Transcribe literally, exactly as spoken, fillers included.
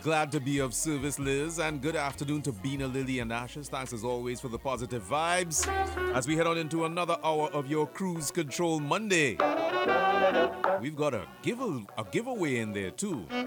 Glad to be of service, Liz, and good afternoon to Bina, Lily, and Ashes. Thanks as always for the positive vibes as we head on into another hour of your Cruise Control Monday. We've got a give a, a giveaway in there too.